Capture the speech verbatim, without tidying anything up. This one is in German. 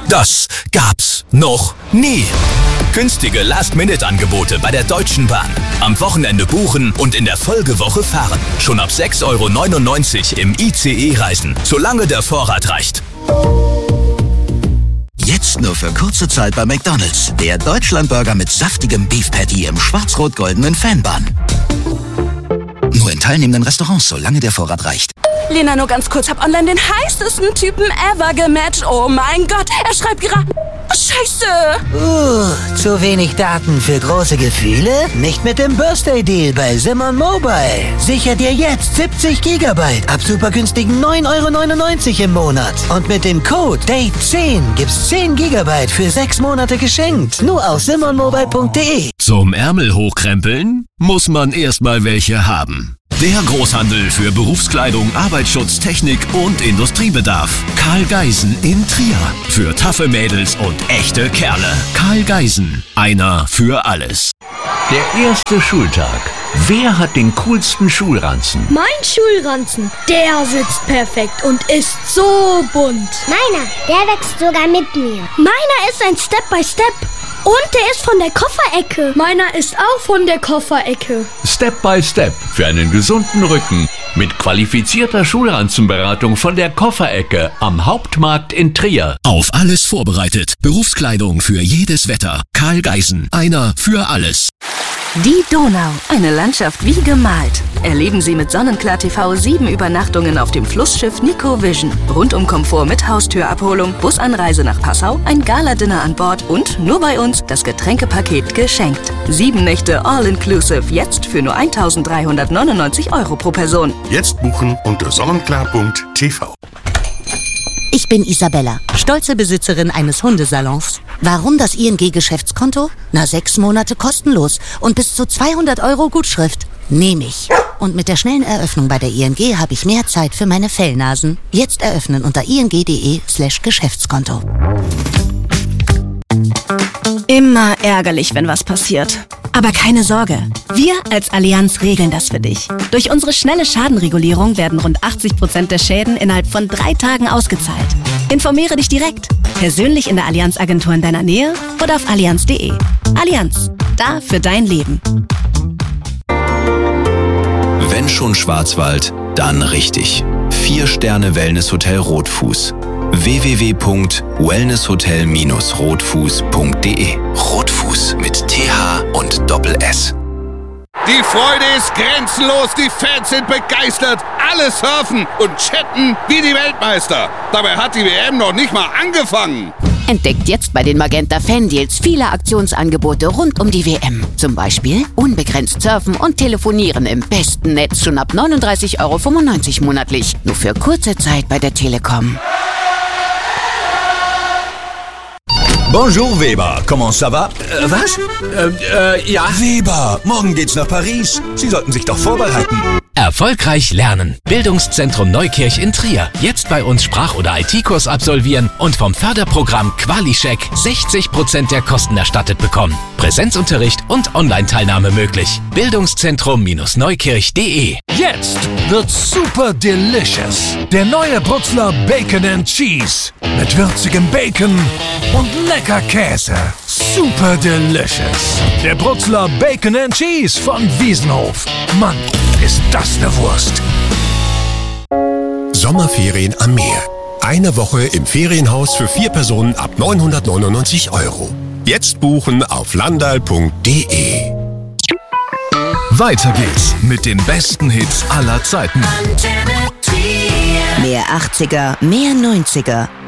Das gab's noch nie. Günstige Last-Minute-Angebote bei der Deutschen Bahn. Am Wochenende buchen und in der Folgewoche fahren. Schon ab sechs Euro neunundneunzig im I C E reisen, solange der Vorrat reicht. Jetzt nur für kurze Zeit bei McDonald's. Der Deutschlandburger mit saftigem Beef Patty im schwarz-rot-goldenen Fanbun. Nur in teilnehmenden Restaurants, solange der Vorrat reicht. Lena, nur ganz kurz, hab online den heißesten Typen ever gematcht. Oh mein Gott, er schreibt gerade... Scheiße! Uh, zu wenig Daten für große Gefühle? Nicht mit dem Birthday Deal bei Simon Mobile. Sicher dir jetzt siebzig Gigabyte ab super günstigen neun Euro neunundneunzig im Monat. Und mit dem Code Date zehn gibt's zehn Gigabyte für sechs Monate geschenkt. Nur auf simon mobile punkt de. Zum Ärmel hochkrempeln muss man erstmal welche haben. Der Großhandel für Berufskleidung, Arbeitsschutz, Technik und Industriebedarf. Karl Geisen in Trier. Für taffe Mädels und echte Kerle. Karl Geisen. Einer für alles. Der erste Schultag. Wer hat den coolsten Schulranzen? Mein Schulranzen, der sitzt perfekt und ist so bunt. Meiner, der wächst sogar mit mir. Meiner ist ein Step-by-Step. Und der ist von der Kofferecke. Meiner ist auch von der Kofferecke. Step by Step für einen gesunden Rücken. Mit qualifizierter Schulranzenberatung von der Kofferecke am Hauptmarkt in Trier. Auf alles vorbereitet. Berufskleidung für jedes Wetter. Karl Geisen. Einer für alles. Die Donau, eine Landschaft wie gemalt. Erleben Sie mit Sonnenklar T V sieben Übernachtungen auf dem Flussschiff Nico Vision. Rundum Komfort mit Haustürabholung, Busanreise nach Passau, ein Gala-Dinner an Bord und nur bei uns das Getränkepaket geschenkt. Sieben Nächte All-Inclusive, jetzt für nur eintausenddreihundertneunundneunzig Euro pro Person. Jetzt buchen unter sonnenklar punkt t v. Ich bin Isabella, stolze Besitzerin eines Hundesalons. Warum das I N G-Geschäftskonto? Na, sechs Monate kostenlos und bis zu zweihundert Euro Gutschrift. Nehme ich. Und mit der schnellen Eröffnung bei der I N G habe ich mehr Zeit für meine Fellnasen. Jetzt eröffnen unter ing.de slash Geschäftskonto. Immer ärgerlich, wenn was passiert. Aber keine Sorge, wir als Allianz regeln das für dich. Durch unsere schnelle Schadenregulierung werden rund achtzig Prozent der Schäden innerhalb von drei Tagen ausgezahlt. Informiere dich direkt, persönlich in der Allianz-Agentur in deiner Nähe oder auf allianz punkt de. Allianz, da für dein Leben. Wenn schon Schwarzwald, dann richtig. Vier Sterne Wellnesshotel Rotfuß. w w w punkt wellnesshotel Bindestrich rotfuß punkt de. Rotfuß mit T H und Doppel-S. Die Freude ist grenzenlos, die Fans sind begeistert, alle surfen und chatten wie die Weltmeister. Dabei hat die W M noch nicht mal angefangen. Entdeckt jetzt bei den Magenta Fan-Deals viele Aktionsangebote rund um die W M. Zum Beispiel unbegrenzt surfen und telefonieren im besten Netz schon ab neununddreißig Euro fünfundneunzig monatlich. Nur für kurze Zeit bei der Telekom. Bonjour Weber, comment ça va? Äh, was? Äh, äh, ja. Weber, morgen geht's nach Paris. Sie sollten sich doch vorbereiten. Erfolgreich lernen. Bildungszentrum Neukirch in Trier. Jetzt bei uns Sprach- oder I T-Kurs absolvieren und vom Förderprogramm QualiCheck sechzig Prozent der Kosten erstattet bekommen. Präsenzunterricht und Online-Teilnahme möglich. Bildungszentrum-neukirch punkt de. Jetzt wird's super delicious. Der neue Brutzler Bacon and Cheese. Mit würzigem Bacon und lecker Käse. Super delicious. Der Brutzler Bacon and Cheese von Wiesenhof. Mann, ist das eine Wurst. Sommerferien am Meer. Eine Woche im Ferienhaus für vier Personen ab neunhundertneunundneunzig Euro. Jetzt buchen auf landal punkt de. Weiter geht's mit den besten Hits aller Zeiten. Mehr achtziger, mehr neunziger.